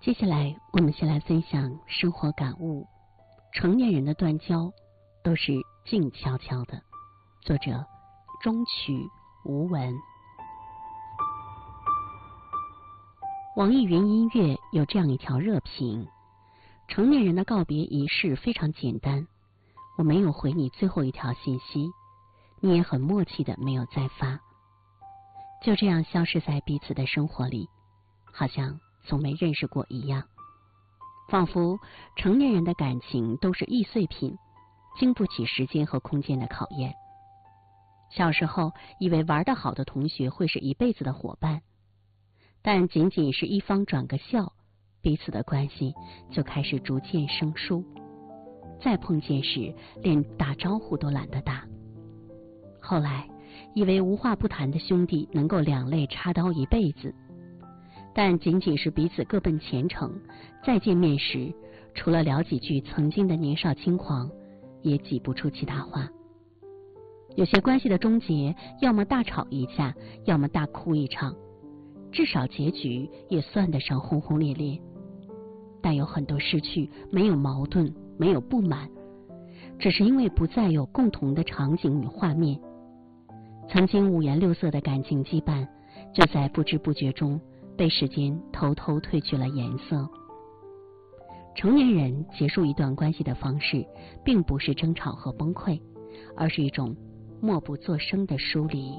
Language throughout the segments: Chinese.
接下来我们先来分享生活感悟。成年人的断交都是静悄悄的。作者中曲无闻。网易云音乐有这样一条热评：成年人的告别仪式非常简单，我没有回你最后一条信息，你也很默契的没有再发，就这样消失在彼此的生活里，好像从没认识过一样。仿佛成年人的感情都是易碎品，经不起时间和空间的考验。小时候以为玩得好的同学会是一辈子的伙伴，但仅仅是一方转个笑，彼此的关系就开始逐渐生疏，再碰见时连打招呼都懒得打。后来以为无话不谈的兄弟能够两肋插刀一辈子，但仅仅是彼此各奔前程，再见面时除了聊几句曾经的年少轻狂，也挤不出其他话。有些关系的终结，要么大吵一架，要么大哭一场，至少结局也算得上轰轰烈烈。但有很多失去没有矛盾，没有不满，只是因为不再有共同的场景与画面，曾经五颜六色的感情羁绊，就在不知不觉中被时间偷偷褪去了颜色。成年人结束一段关系的方式，并不是争吵和崩溃，而是一种默不作声的疏离。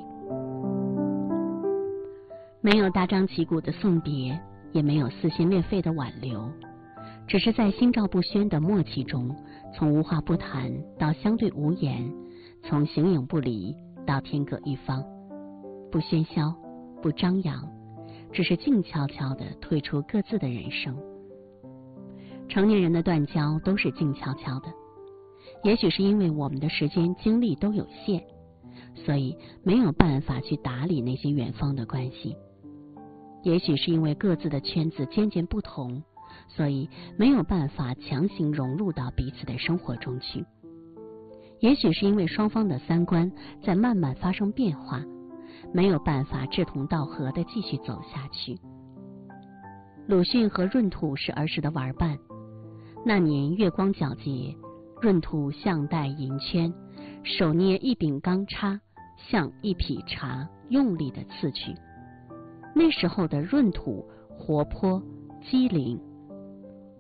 没有大张旗鼓的送别，也没有撕心裂肺的挽留，只是在心照不宣的默契中，从无话不谈到相对无言，从形影不离到天各一方，不喧嚣，不张扬，只是静悄悄地退出各自的人生。成年人的断交都是静悄悄的，也许是因为我们的时间精力都有限，所以没有办法去打理那些远方的关系。也许是因为各自的圈子渐渐不同，所以没有办法强行融入到彼此的生活中去。也许是因为双方的三观在慢慢发生变化，没有办法志同道合地继续走下去。鲁迅和闰土是儿时的玩伴，那年月光皎洁，闰土项带银圈，手捏一柄钢叉，像一匹茶，用力地刺去。那时候的闰土活泼机灵，